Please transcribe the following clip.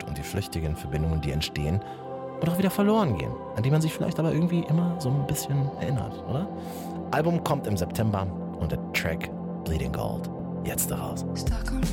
und die flüchtigen Verbindungen, die entstehen und auch wieder verloren gehen, an die man sich vielleicht aber irgendwie immer so ein bisschen erinnert, oder? Album kommt im September und der Track Bleeding Gold jetzt daraus.